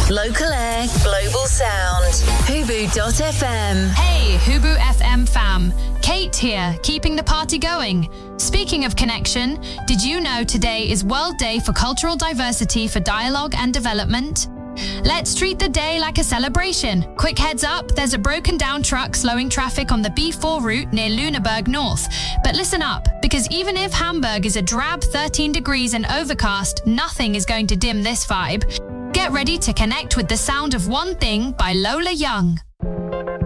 Local air, global sound. Hubu.fm. Hey, Hubu FM fam. Kate here, keeping the party going. Speaking of connection, did you know today is World Day for Cultural Diversity for Dialogue and Development? Let's treat the day like a celebration. Quick heads up, there's a broken down truck slowing traffic on the B4 route near Lüneburg North. But listen up, because even if Hamburg is a drab 13 degrees and overcast, nothing is going to dim this vibe. Get ready to connect with the sound of One Thing by Lola Young.